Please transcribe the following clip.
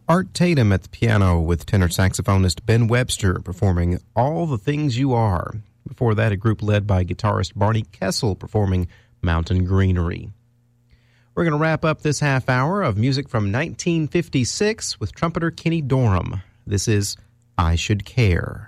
Art Tatum at the piano with tenor saxophonist Ben Webster performing All the Things You Are. Before that, a group led by guitarist Barney Kessel performing Mountain Greenery. We're going to wrap up this half hour of music from 1956 with trumpeter Kenny Dorham. This is I Should Care.